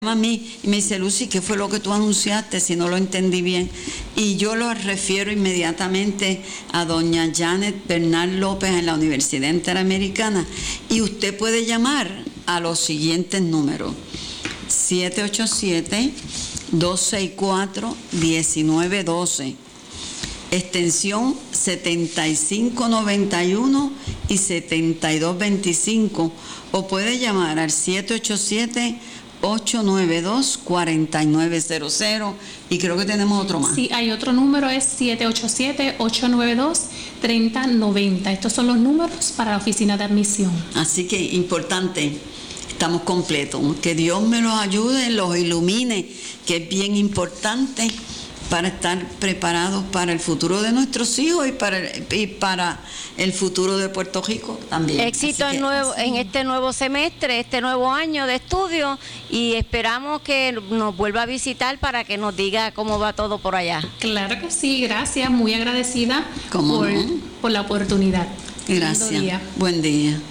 A mí y me dice, Lucy, ¿qué fue lo que tú anunciaste? Si no lo entendí bien. Y yo lo refiero inmediatamente a doña Janet Bernal López en la Universidad Interamericana. Y usted puede llamar a los siguientes números: 787-264-1912, extensión 7591 y 7225, o puede llamar al 787-892-4900, y creo que tenemos otro más. Sí, hay otro número, es 787-892-3090. Estos son los números para la oficina de admisión. Así que importante, estamos completos. Que Dios me los ayude, los ilumine, que es bien importante para estar preparados para el futuro de nuestros hijos y para el futuro de Puerto Rico también. Éxito en este nuevo semestre, este nuevo año de estudio, y esperamos que nos vuelva a visitar para que nos diga cómo va todo por allá. Claro que sí, gracias, muy agradecida por la oportunidad. Gracias. Buen día.